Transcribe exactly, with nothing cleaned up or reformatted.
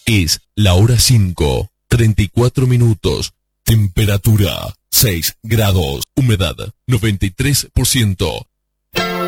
Es la hora cinco, treinta y cuatro minutos. Temperatura seis grados. Humedad noventa y tres por ciento.